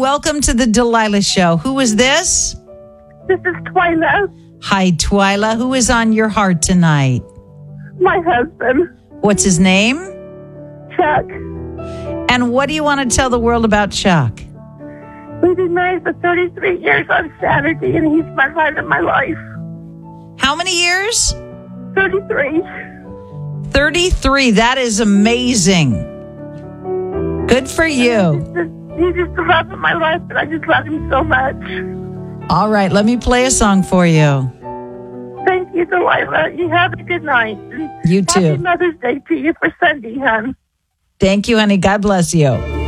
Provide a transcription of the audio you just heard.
welcome to the Delilah Show. Who is this? This is Twyla, Hi, Twyla. Who is on your heart tonight? my husband, What's his name? Chuck. And what do you want to tell the world about Chuck? We've been married for 33 years on Saturday, and he's my light of my life. How many years? 33. 33. That is amazing. Good for you. He's just the love of my life, and I just love him so much. All right, let me play a song for you. Thank you, Delilah. You have a good night. You too. Happy Mother's Day to you for Sunday, hon. Thank you, honey. God bless you.